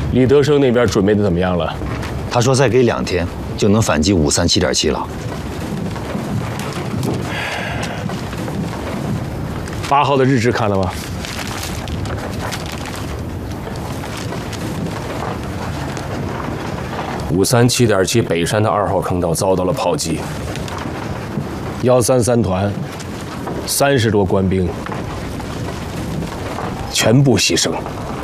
李德生那边准备的怎么样了？ 他说再给2天就能反击537.7了。 8号的日志看了吗？537.7北山的2号坑道遭到了炮击，133团30多官兵全部牺牲。